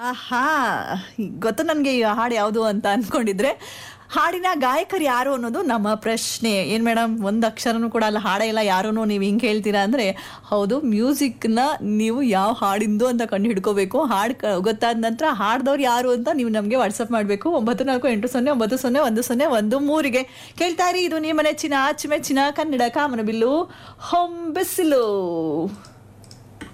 ಆಹಾ! ಗೊತ್ತು ನನಗೆ ಈ ಹಾಡು ಯಾವುದು ಅಂತ ಅನ್ಕೊಂಡಿದ್ರೆ, ಹಾಡಿನ ಗಾಯಕರು ಯಾರು ಅನ್ನೋದು ನಮ್ಮ ಪ್ರಶ್ನೆ. ಏನ್ ಮೇಡಮ್, ಒಂದು ಅಕ್ಷರನೂ ಕೂಡ ಅಲ್ಲ ಹಾಡೇ ಇಲ್ಲ, ಯಾರೂನು ನೀವು ಹಿಂಗೆ ಹೇಳ್ತೀರಾ ಅಂದರೆ, ಹೌದು, ಮ್ಯೂಸಿಕ್ನ ನೀವು ಯಾವ ಹಾಡಿಂದು ಅಂತ ಕಂಡು ಹಿಡ್ಕೋಬೇಕು. ಹಾಡು ಗೊತ್ತಾದ ನಂತರ ಹಾಡ್ದವ್ರು ಯಾರು ಅಂತ ನೀವು ನಮಗೆ ವಾಟ್ಸಪ್ ಮಾಡಬೇಕು. 9480901013ಗೆ ಕೇಳ್ತಾ ಇರಿ. ಇದು ನಿಮ್ಮ ನೆಚ್ಚಿನ ಅಚ್ಚುಮೆಚ್ಚಿನ ಕನ್ನಡ ಕಾಮನಬಿಲ್ಲು ಹೊಂಬಿಸಿಲು.